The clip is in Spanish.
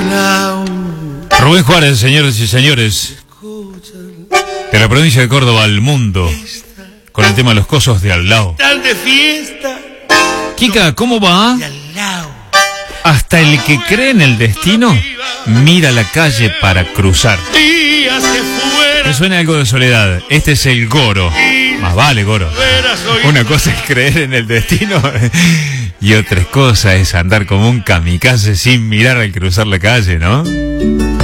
Rubén Juárez, señores y señores, de la provincia de Córdoba al mundo, con el tema de los cosos de al lado. De fiesta. Kika, ¿cómo va? De al lado. Hasta el que cree en el destino mira la calle para cruzar. Me suena algo de Soledad. Este es el Goro. Más vale, Goro. Una cosa es creer en el destino y otra cosa es andar como un kamikaze sin mirar al cruzar la calle, ¿no?